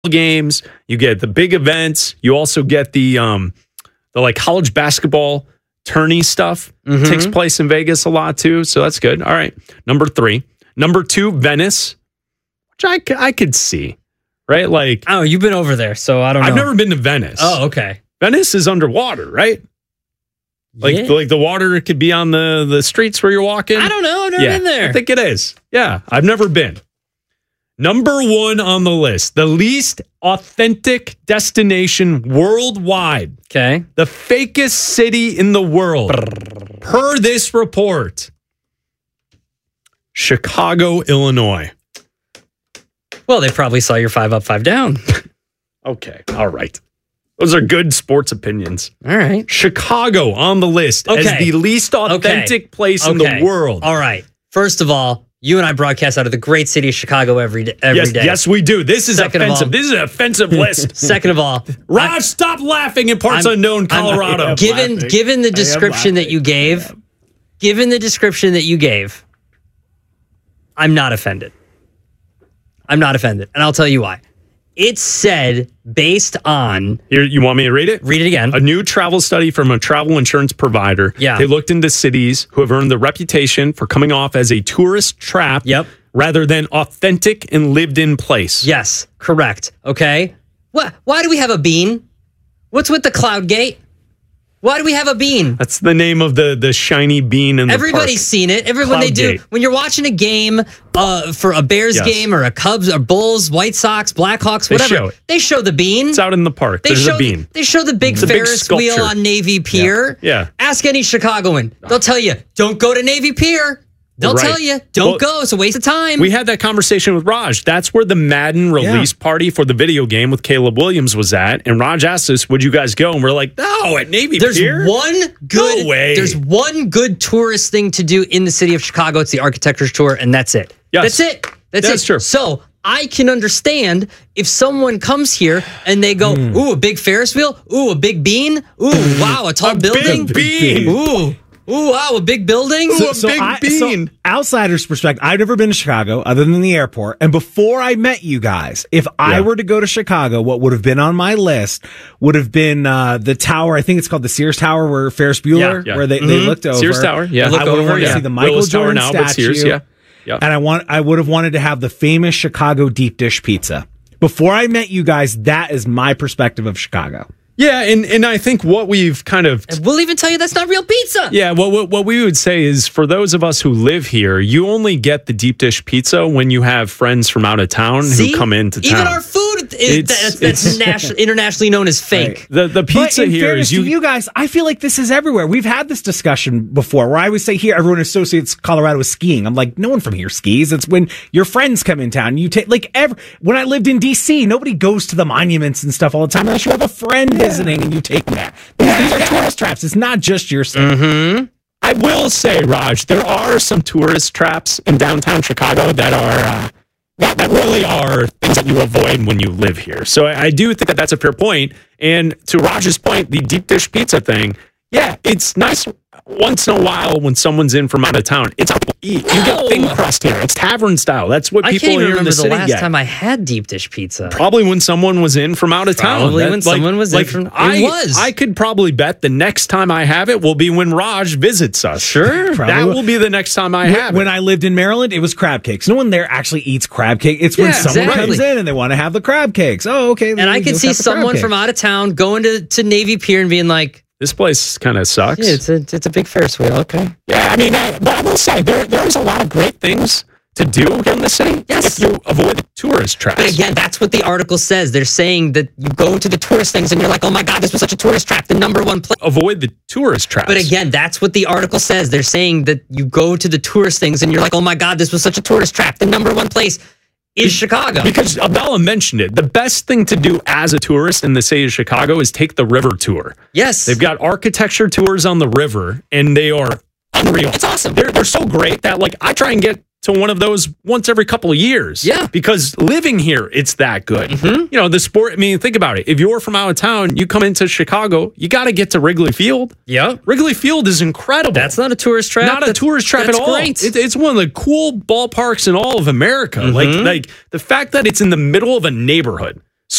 games, you get the big events, you also get the like college basketball tourney stuff. Takes place in Vegas a lot too, so that's good. All right, number 3. Number 2, Venice, which I could see, right? Like, oh, you've been over there, so I don't know. I've never been to Venice. Oh, okay. Venice is underwater, right? Like the water could be on the streets where you're walking. I don't know. I've never been there. I think it is. Yeah, I've never been. Number 1 on the list, the least authentic destination worldwide. Okay. The fakest city in the world. Per this report, Chicago, Illinois. Well, they probably saw your 5 up, 5 down. Okay. All right. Those are good sports opinions. All right. Chicago on the list as the least authentic place in the world. All right. First of all, you and I broadcast out of the great city of Chicago every day. Yes, we do. This is offensive. This is an offensive list. Second of all, Raj, stop laughing in parts unknown Colorado. Given the description that you gave, I'm not offended. And I'll tell you why. It said based on... Here, you want me to read it? Read it again. A new travel study from a travel insurance provider. Yeah. They looked into cities who have earned the reputation for coming off as a tourist trap rather than authentic and lived-in place. Yes, correct. Okay. Why do we have a bean? What's with the cloud gate? Why do we have a bean? That's the name of the shiny bean in the Everybody's park. seen it. When they do. When you're watching a game for a Bears game or a Cubs or Bulls, White Sox, Blackhawks, whatever, they show the bean. It's out in the park. There's a bean. They show the big Ferris wheel on Navy Pier. Yeah. Ask any Chicagoan. They'll tell you, don't go to Navy Pier. They'll tell you, don't go. It's a waste of time. We had that conversation with Raj. That's where the Madden release party for the video game with Caleb Williams was at. And Raj asked us, would you guys go? And we're like, no, at Navy Pier? No way. There's one good tourist thing to do in the city of Chicago. It's the architecture tour, and that's it. Yes. That's it. That's true. So I can understand if someone comes here and they go, ooh, a big Ferris wheel. Ooh, a big bean. Ooh, wow, a tall building. Big bean. Ooh, wow, a big building. So outsider's perspective, I've never been to Chicago other than the airport. And before I met you guys, if I were to go to Chicago, what would have been on my list would have been the tower. I think it's called the Sears Tower, where Ferris Bueller, where they looked over. Sears Tower, I would have wanted to see the Michael Willis Jordan Tower now, statue. but Sears, And I would have wanted to have the famous Chicago deep dish pizza. Before I met you guys, that is my perspective of Chicago. Yeah, and I think what we've kind of... And we'll even tell you that's not real pizza. Yeah, what we would say is for those of us who live here, you only get the deep dish pizza when you have friends from out of town who come into town. Even our food is internationally known as fake. Right. The pizza here is... you guys, I feel like this is everywhere. We've had this discussion before where I would say here, everyone associates Colorado with skiing. I'm like, no one from here skis. It's when your friends come in town. You take when I lived in D.C., nobody goes to the monuments and stuff all the time unless you have a friend visiting and you take them. These are tourist traps. It's not just your stuff. Mm-hmm. I will say, Raj, there are some tourist traps in downtown Chicago that are that really are things that you avoid when you live here. So I do think that that's a fair point. And to Raj's point, the deep dish pizza thing, yeah, it's nice once in a while when someone's in from out of town. It's out to eat. You get thin crust here. It's tavern style. That's what people here in the city get. I can't even remember the last time I had deep dish pizza. Probably when someone was in from out of town. Probably when someone was in from... I could probably bet the next time I have it will be when Raj visits us. Sure. That will be the next time I have it. When I lived in Maryland, it was crab cakes. No one there actually eats crab cake. It's when someone comes in and they want to have the crab cakes. Oh, okay. And I could see someone from out of town going to Navy Pier and being like, this place kind of sucks. Yeah, it's a big Ferris wheel. Okay. Yeah, I mean, but I will say there's a lot of great things to do here in the city. Yes. If you avoid the tourist traps. But again, that's what the article says. They're saying that you go to the tourist things and you're like, oh my God, this was such a tourist trap. The number one place. Avoid the tourist traps. But again, that's what the article says. They're saying that you go to the tourist things and you're like, oh my God, this was such a tourist trap. The number one place is Chicago. Because Abella mentioned it. The best thing to do as a tourist in the city of Chicago is take the river tour. Yes. They've got architecture tours on the river, and they are unreal. It's awesome. They're so great that I try and get to one of those once every couple of years. Yeah. Because living here, it's that good. Mm-hmm. The sport, I mean, think about it. If you're from out of town, you come into Chicago, you got to get to Wrigley Field. Yeah. Wrigley Field is incredible. That's not a tourist trap. Not a tourist trap at all. Great. It's one of the cool ballparks in all of America. Mm-hmm. Like the fact that it's in the middle of a neighborhood.